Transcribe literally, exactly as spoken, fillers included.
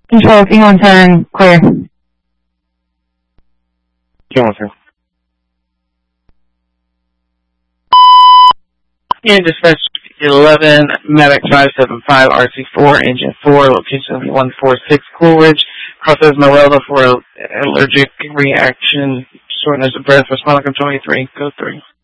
Control, E one ten, clear. Q one ten. Yeah, dispatch eleven, medic five seven five, R C four, engine four, location one four six Coolidge, crosses Noella for allergic reaction, shortness of breath, responding on twenty-three, go three.